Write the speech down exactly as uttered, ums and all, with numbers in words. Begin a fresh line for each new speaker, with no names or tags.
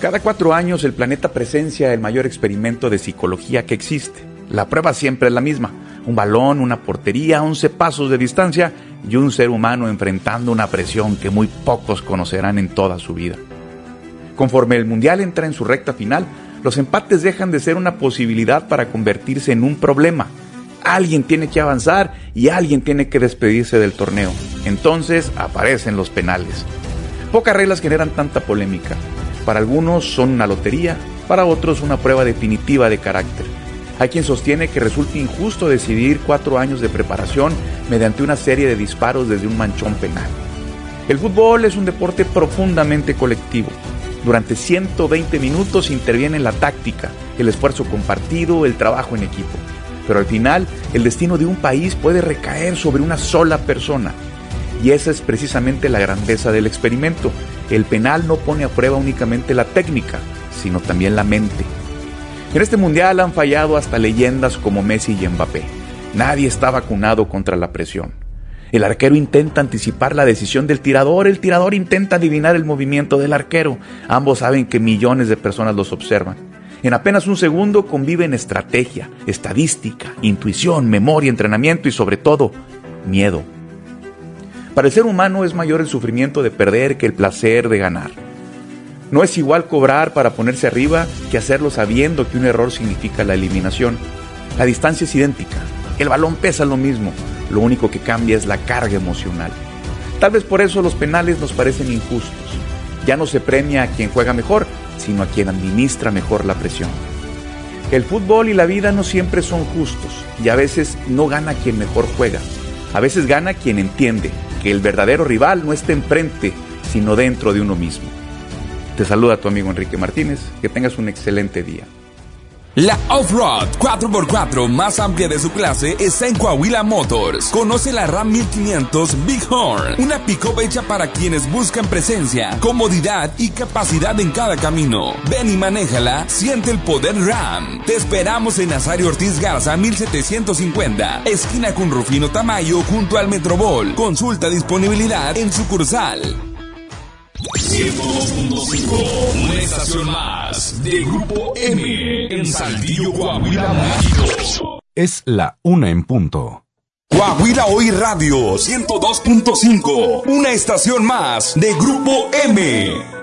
Cada cuatro años el planeta presencia el mayor experimento de psicología que existe. La prueba siempre es la misma: un balón, una portería, once pasos de distancia y un ser humano enfrentando una presión que muy pocos conocerán en toda su vida. Conforme el Mundial entra en su recta final, los empates dejan de ser una posibilidad para convertirse en un problema. Alguien tiene que avanzar y alguien tiene que despedirse del torneo. Entonces aparecen los penales. Pocas reglas generan tanta polémica. Para algunos son una lotería, para otros una prueba definitiva de carácter. Hay quien sostiene que resulta injusto decidir cuatro años de preparación mediante una serie de disparos desde un manchón penal. El fútbol es un deporte profundamente colectivo. Durante ciento veinte minutos interviene la táctica, el esfuerzo compartido, el trabajo en equipo. Pero al final, el destino de un país puede recaer sobre una sola persona. Y esa es precisamente la grandeza del experimento. El penal no pone a prueba únicamente la técnica, sino también la mente. En este mundial han fallado hasta leyendas como Messi y Mbappé. Nadie está vacunado contra la presión. El arquero intenta anticipar la decisión del tirador, el tirador intenta adivinar el movimiento del arquero. Ambos saben que millones de personas los observan. En apenas un segundo conviven estrategia, estadística, intuición, memoria, entrenamiento y sobre todo, miedo. Para el ser humano es mayor el sufrimiento de perder que el placer de ganar. No es igual cobrar para ponerse arriba que hacerlo sabiendo que un error significa la eliminación. La distancia es idéntica, el balón pesa lo mismo, lo único que cambia es la carga emocional. Tal vez por eso los penales nos parecen injustos. Ya no se premia a quien juega mejor, sino a quien administra mejor la presión. El fútbol y la vida no siempre son justos, y a veces no gana quien mejor juega. A veces gana quien entiende que el verdadero rival no está enfrente, sino dentro de uno mismo. Te saluda tu amigo Enrique Martínez, que tengas un excelente día.
La Off-Road cuatro por cuatro más amplia de su clase está en Coahuila Motors. Conoce la Ram mil quinientos Bighorn, una pick-up hecha para quienes buscan presencia, comodidad y capacidad en cada camino. Ven y manéjala, siente el poder Ram. Te esperamos en Nazario Ortiz Garza mil setecientos cincuenta, esquina con Rufino Tamayo junto al Metrobol. Consulta disponibilidad en sucursal.
ciento dos punto cinco, una estación más de Grupo M en Saltillo, Coahuila, México.
Es la una en punto.
Coahuila Hoy Radio ciento dos punto cinco, una estación más de Grupo M.